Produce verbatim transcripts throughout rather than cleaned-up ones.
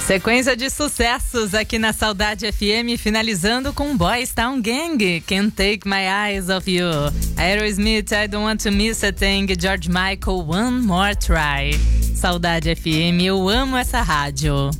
Sequência de sucessos aqui na Saudade F M, finalizando com Boys Town Gang, Can't Take My Eyes Off You, Aerosmith, I Don't Want to Miss a Thing, George Michael, One More Try. Saudade F M, eu amo essa rádio.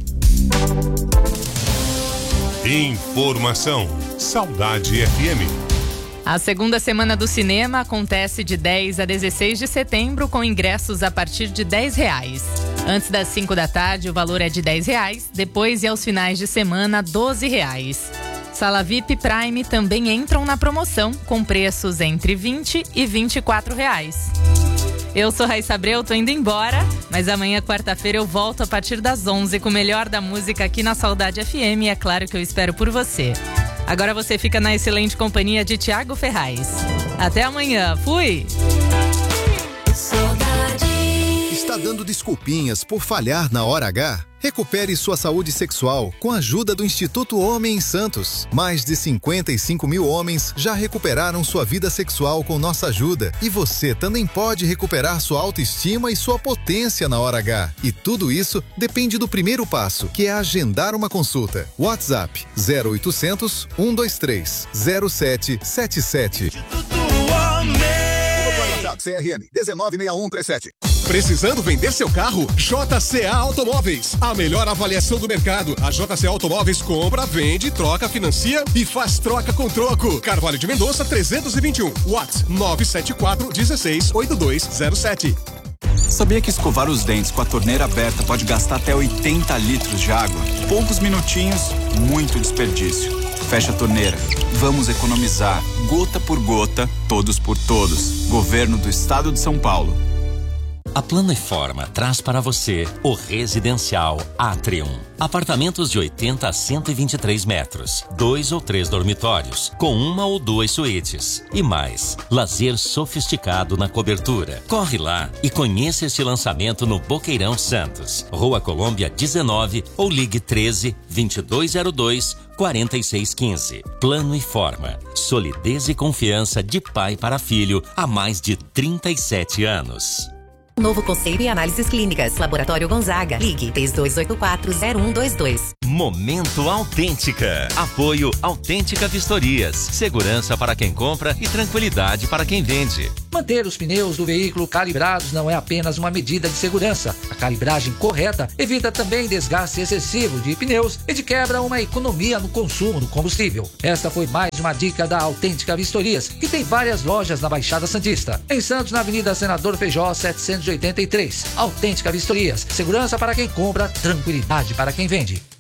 Informação, Saudade F M. A segunda semana do cinema acontece de dez a dezesseis de setembro com ingressos a partir de dez reais. Antes das cinco da tarde o valor é de dez reais, depois e aos finais de semana doze reais. Sala V I P Prime também entram na promoção com preços entre vinte e vinte e quatro reais. Eu sou Raíssa Abreu, tô indo embora, mas amanhã, quarta-feira, eu volto a partir das onze com o melhor da música aqui na Saudade F M e é claro que eu espero por você. Agora você fica na excelente companhia de Thiago Ferraz. Até amanhã, fui! Está dando desculpinhas por falhar na hora H? Recupere sua saúde sexual com a ajuda do Instituto Homem em Santos. Mais de cinquenta e cinco mil homens já recuperaram sua vida sexual com nossa ajuda. E você também pode recuperar sua autoestima e sua potência na hora H. E tudo isso depende do primeiro passo, que é agendar uma consulta. WhatsApp zero oitocentos, cento e vinte e três, zero sete sete sete. Instituto Homem. C R M dezenove seis um três sete. Precisando vender seu carro? J C A Automóveis. A melhor avaliação do mercado. A J C A Automóveis compra, vende, troca, financia e faz troca com troco. Carvalho de Mendonça trezentos e vinte e um. WhatsApp nove sete quatro, um seis, oito dois zero sete. Sabia que escovar os dentes com a torneira aberta pode gastar até oitenta litros de água? Poucos minutinhos, muito desperdício. Fecha a torneira. Vamos economizar. Gota por gota, todos por todos. Governo do Estado de São Paulo. A Plano e Forma traz para você o Residencial Atrium. Apartamentos de oitenta a cento e vinte e três metros, dois ou três dormitórios, com uma ou duas suítes. E mais, lazer sofisticado na cobertura. Corre lá e conheça este lançamento no Boqueirão Santos, Rua Colômbia dezenove ou ligue treze, vinte e dois zero dois, quarenta e seis quinze. Plano e Forma. Solidez e confiança de pai para filho há mais de trinta e sete anos. Novo conceito e análises clínicas. Laboratório Gonzaga. Ligue três dois oito quatro, zero um dois dois. Momento Autêntica. Apoio Autêntica Vistorias. Segurança para quem compra e tranquilidade para quem vende. Manter os pneus do veículo calibrados não é apenas uma medida de segurança. A calibragem correta evita também desgaste excessivo de pneus e de quebra uma economia no consumo do combustível. Esta foi mais uma dica da Autêntica Vistorias, que tem várias lojas na Baixada Santista. Em Santos, na Avenida Senador Feijó, setecentos e oitenta e três. Autêntica Vistorias. Segurança para quem compra, tranquilidade para quem vende.